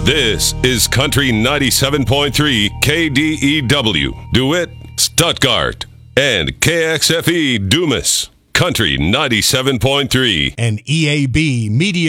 This is Country 97.3 KDEW, DeWitt, Stuttgart, and KXFE Dumas. Country 97.3 and EAB Media